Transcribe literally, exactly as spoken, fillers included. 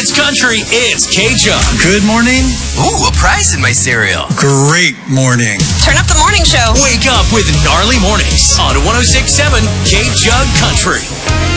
It's country. It's K-Jug. Good morning. Ooh, a prize in my cereal. Great morning. Turn up the morning show. Wake up with Gnarly Mornings on one oh six point seven K-Jug Country.